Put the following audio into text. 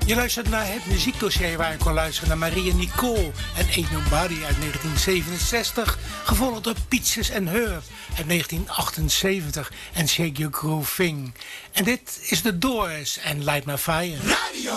Je luistert naar het muziekdossier waar je kon luisteren naar Marie Nicole en Ain't Nobody uit 1967. Gevolgd door Peaches and Herb uit 1978 en Shake Your Groove Thing. En dit is The Doors en Light My Fire. Radio